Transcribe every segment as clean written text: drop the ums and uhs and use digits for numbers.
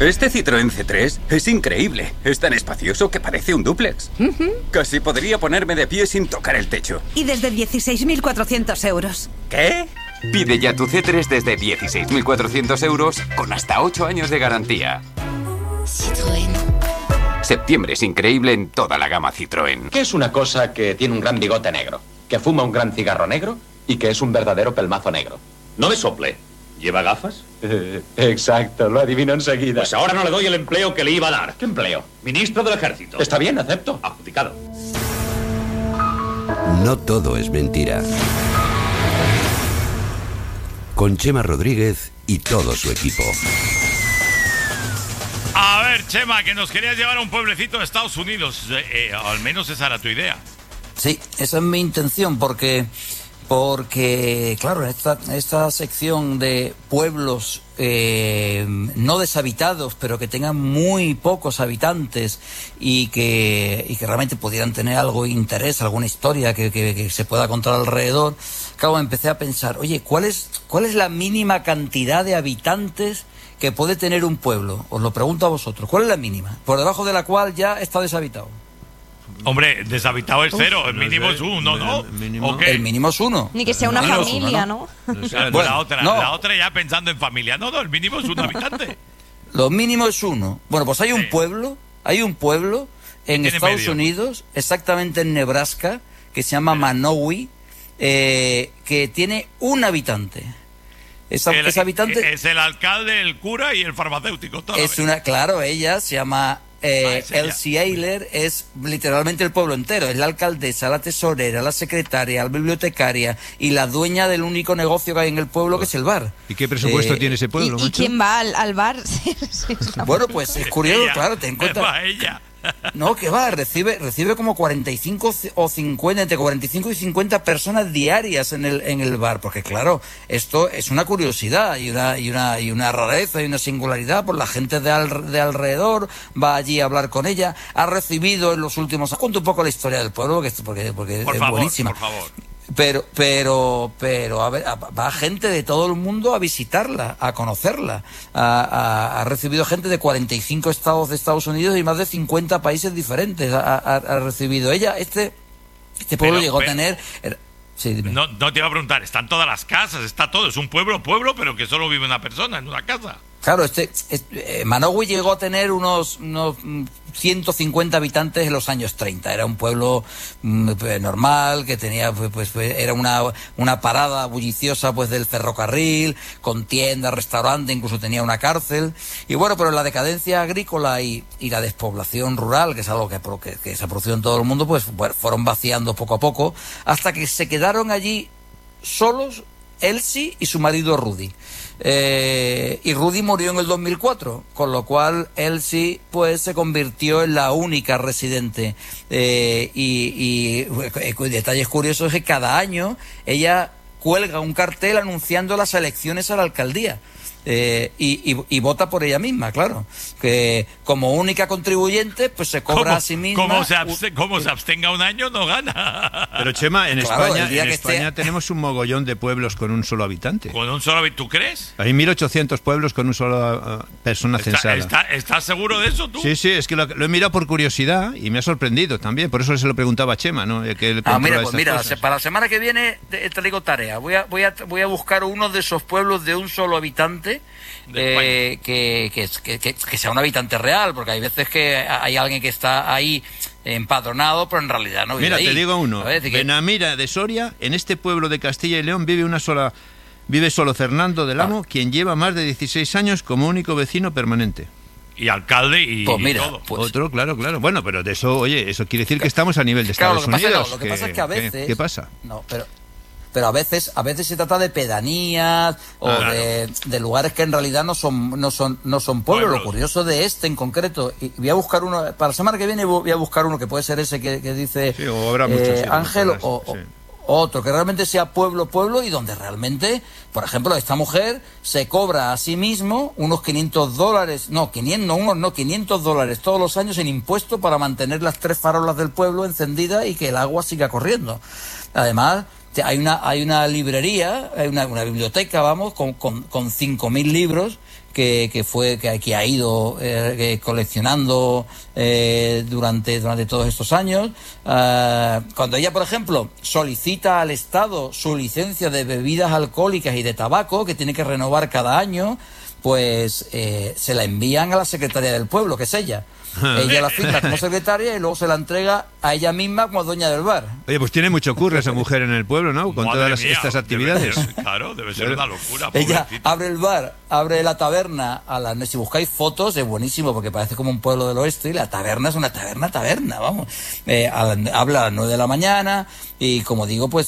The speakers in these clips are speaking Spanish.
Este Citroën C3 es increíble. Es tan espacioso que parece un dúplex. Casi podría ponerme de pie sin tocar el techo. Y desde 16.400 euros. ¿Qué? Pide ya tu C3 desde 16.400 euros con hasta 8 años de garantía. Citroën. Septiembre es increíble en toda la gama Citroën. ¿Qué es una cosa que tiene un gran bigote negro, que fuma un gran cigarro negro y que es un verdadero pelmazo negro? No me sople. ¿Lleva gafas? Exacto, lo adivino enseguida. Pues ahora no le doy el empleo que le iba a dar. ¿Qué empleo? Ministro del Ejército. Está bien, acepto. Adjudicado. No todo es mentira. Con Chema Rodríguez y todo su equipo. A ver, Chema, que nos querías llevar a un pueblecito de Estados Unidos. Al menos esa era tu idea. Sí, esa es mi intención, porque claro, esta sección de pueblos no deshabitados, pero que tengan muy pocos habitantes y que realmente pudieran tener algo de interés, alguna historia que se pueda contar alrededor. Claro, empecé a pensar, oye, ¿cuál es la mínima cantidad de habitantes que puede tener un pueblo? Os lo pregunto a vosotros, ¿cuál es la mínima? Por debajo de la cual ya está deshabitado. Hombre, deshabitado es 0, el mínimo es 1, ¿no? ¿O qué? El mínimo es 1. Ni que sea una familia, ¿no? La otra ya pensando en familia. No, el mínimo es 1 habitante. Lo mínimo es 1. Bueno, pues hay un pueblo en Estados Unidos, exactamente en Nebraska, que se llama Manowi, que tiene un habitante. Ese habitante es el alcalde, el cura y el farmacéutico. Claro, ella se llama Elsie Ayler, es literalmente el pueblo entero. Es la alcaldesa, la tesorera, la secretaria, la bibliotecaria y la dueña del único negocio que hay en el pueblo, que es el bar. ¿Y qué presupuesto tiene ese pueblo? ¿Y quién va al bar? Bueno, pues es curioso, claro, ten en cuenta. Va ella. No, que va, recibe como 45 o 50, entre 45 y 50 personas diarias en el bar, porque claro, esto es una curiosidad y una rareza y una singularidad, por la gente de alrededor va allí a hablar con ella. Ha recibido en los últimos años, cuento un poco la historia del pueblo, porque es buenísima. Por favor. Pero a ver, va gente de todo el mundo a visitarla, a conocerla. Ha recibido gente de 45 estados de Estados Unidos y más de 50 países diferentes. Ha recibido ella. Este pueblo llegó a tener. Sí, dime. No te iba a preguntar, están todas las casas, está todo. Es un pueblo, pero que solo vive una persona en una casa. Claro, Manowi llegó a tener unos 150 habitantes en los años 30. Era un pueblo normal, que tenía, era una parada bulliciosa del ferrocarril, con tiendas, restaurante, incluso tenía una cárcel. Y bueno, pero la decadencia agrícola y la despoblación rural, que es algo que se ha producido en todo el mundo, fueron vaciando poco a poco, hasta que se quedaron allí solos Elsie y su marido Rudy. Y Rudy murió en el 2004, con lo cual Elsie se convirtió en la única residente. Y detalles curiosos es que cada año ella cuelga un cartel anunciando las elecciones a la alcaldía. Y vota por ella misma, claro, que como única contribuyente se cobra a sí misma. Como se abstenga un año no gana. Pero Chema, en España tenemos un mogollón de pueblos con un solo habitante. ¿Con un solo habitante? ¿Tú crees? Hay 1.800 pueblos con una sola persona censada. ¿Estás seguro de eso tú? Sí, es que lo he mirado por curiosidad y me ha sorprendido también, por eso se lo preguntaba a Chema, ¿no? Para la semana que viene te digo tarea. Voy a buscar uno de esos pueblos de un solo habitante. Que sea un habitante real, porque hay veces que hay alguien que está ahí empadronado, pero en realidad no vive. Mira, ahí. te digo uno, Benamira de Soria, en este pueblo de Castilla y León vive solo Fernando del Amo, quien lleva más de 16 años como único vecino permanente. Y alcalde y todo. Otro, claro. Bueno, pero de eso, oye, eso quiere decir que estamos a nivel de Estados Unidos. Lo que pasa es que a veces... ¿Qué pasa? No, pero a veces se trata de pedanías o de lugares que en realidad no son pueblos. Lo curioso de en concreto, y voy a buscar uno para la semana que viene, voy a buscar uno que puede ser ese que dice Ángel, o otro que realmente sea pueblo y donde realmente, por ejemplo, esta mujer se cobra a sí mismo unos $500 todos los años en impuestos para mantener las 3 farolas del pueblo encendidas y que el agua siga corriendo. Además, hay una librería, hay una biblioteca, con 5.000 libros que ha ido coleccionando durante todos estos años. Cuando ella, por ejemplo, solicita al Estado su licencia de bebidas alcohólicas y de tabaco, que tiene que renovar cada año, pues se la envían a la Secretaría del Pueblo, que es ella. Ella la firma como secretaria y luego se la entrega a ella misma como dueña del bar. Oye, pues tiene mucho curro esa mujer en el pueblo, ¿no? Con todas estas actividades. Debe ser una locura. Ella pobrecita. abre el bar, abre la taberna. Si buscáis fotos, es buenísimo porque parece como un pueblo del oeste y la taberna es una taberna, vamos. Habla a las 9 de la mañana y, como digo, pues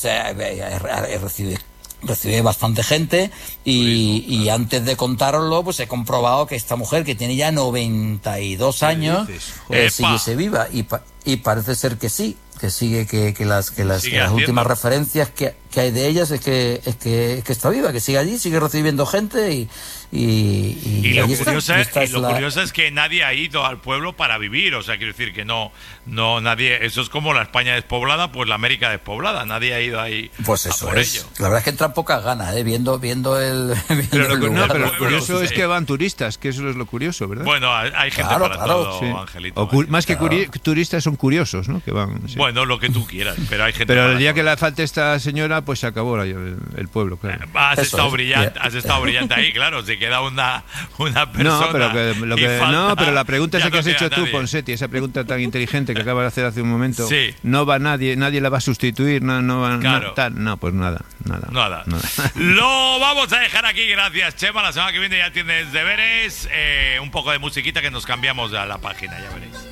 recibe bastante gente y antes de contároslo, pues he comprobado que esta mujer, que tiene ya 92 años, sigue viva y parece ser que sí, que sigue, que las últimas referencias que hay de ellas es que está viva, que sigue allí, sigue recibiendo gente y lo lo curioso es que nadie ha ido al pueblo para vivir, o sea, quiero decir que no nadie, eso es como la España despoblada, pues la América despoblada, nadie ha ido ahí pues eso por es. ello. La verdad es que entran pocas ganas, viendo el pero el lugar. pero lo curioso es que van turistas, que eso es lo curioso, ¿verdad? Bueno, hay gente para todo, sí. Angelito. Más que turistas son curiosos, ¿no? Que van. Sí. Bueno, lo que tú quieras, pero hay gente. Pero el día que le falte esta señora, pues se acabó el pueblo, claro. Has estado brillante ahí, claro. Se queda una persona. Pero la pregunta esa que has hecho tú, Ponseti, esa pregunta tan inteligente que acabas de hacer hace un momento. Sí. No va nadie la va a sustituir, no va. Claro. Pues nada. Lo vamos a dejar aquí, gracias, Chema. La semana que viene ya tienes deberes. Un poco de musiquita que nos cambiamos a la página, ya veréis.